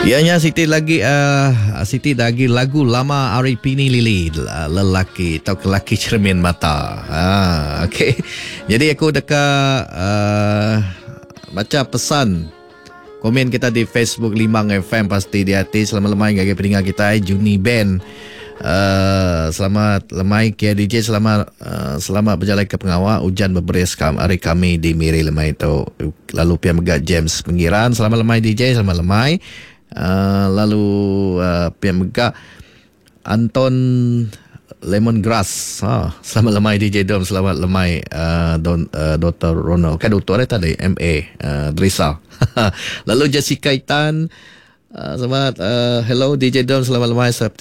Ianya Siti lagi lagu lama Ari Pini Lili, lelaki atau lelaki cermin mata. Okey. Jadi aku dekat baca pesan komen kita di Facebook Limbang FM pasti di hati selamat lemai gaya pendengar kita Juni Band. Selamat lemai Kia DJ, selamat berjalan ke pengawal hujan berberes hari kami di Miri lemai itu. Lalu pihak Megat James Pengiran, selamat lemai DJ, selamat lemai. Lalu pihak Megat Anton Lemongrass, selamat lemai DJ Dom, selamat lemai Dr. Ronald, kan doktor tadi MA Drisa. Lalu Jessica Itan, selamat hello DJ Dom, selamat lemai saya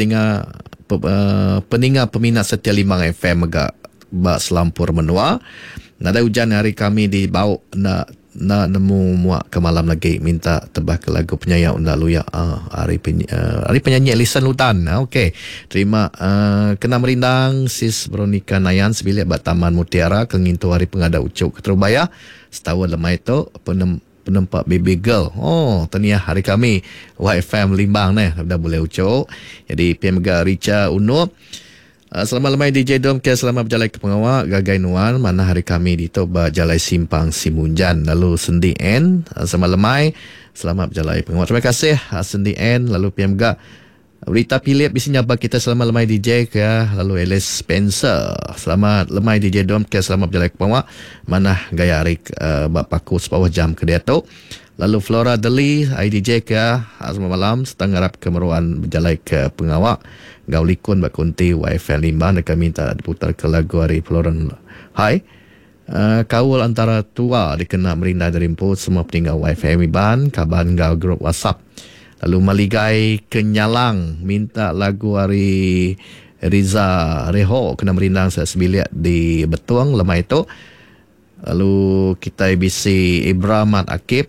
peningat peminat setia Limbang FM Megak Bak Selampur Menua. Nada hujan hari kami di bau nak nemu muak ke malam lagi minta tebah ke lagu penyanyi unda luya hari penyanyi lisan hutan. Okey, terima kena merindang sis Veronica Nayan sebilik bat Taman Mutiara kengintu hari pengada ucuk ke Terubaya setahun lemai tu penempat baby girl. Tahniah hari kami YFM Limbang ni dah boleh ucuk. Jadi PMG Richa Unup, selamat lemai DJ Dom ke selamat berjalan ke pengawal Gagai Nuan mana hari kami di Toba Jalai Simpang Simunjan. Lalu Sendi N, selamat lemai selamat berjalan ke pengawal. Terima kasih Sendi N. Lalu PMG Rita Philip bisi nyapa kita selamat lemai DJ ke. Lalu Alice Spencer, selamat lemai DJ Dom ke selamat berjalan ke pengawal mana gaya hari bak paku sepawah jam ke dia tu. Lalu Flora Deli IDJ ke selamat malam setengah harap kemeruan berjalan ke pengawal Gaulikun bak kunti YFM Limbang dan kami minta diputar ke lagu hari Floren Hai. Kawul antara tua dikena merindah dari imput semua peninggal YFM Limbang kaban gau grup WhatsApp. Lalu Maligai Kenyalang minta lagu hari Riza Reho kena merindang sebiliak di Betuang lemah itu. Lalu kita bisi Ibrahim Akib.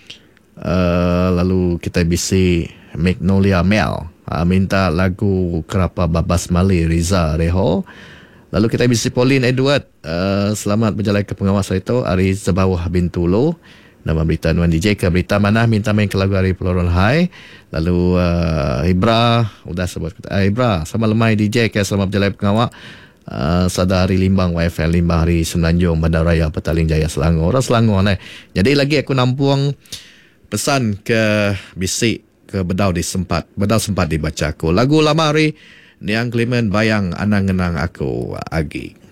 Lalu kita bisi Magnolia Mel minta lagu Kerapa Babas Mali Riza Reho. Lalu kita bisi Pauline Edward, selamat berjalan ke pengawas itu hari Sebawah Bintulu. Nama berita Nuan DJ ke berita mana minta main ke lagu hari Floral High. Lalu Ibra udah sebut Ibra sama lemai DJ ke selamat berjalan ke pengawal Sada hari Limbang YFM Limbang hari Semenanjung Bandar Raya Petaling Jaya Selangor. Jadi lagi aku nampuang pesan ke bisik ke bedau sempat dibaca aku lagu lama hari Niang Clement bayang anang-anang aku Agi.